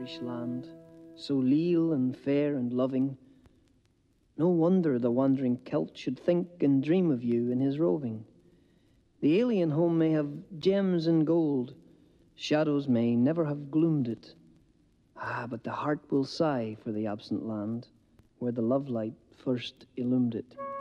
Irish land, so leal and fair and loving. No wonder the wandering Celt should think and dream of you in his roving. The alien home may have gems and gold, shadows may never have gloomed it. Ah, but the heart will sigh for the absent land, where the love light first illumed it.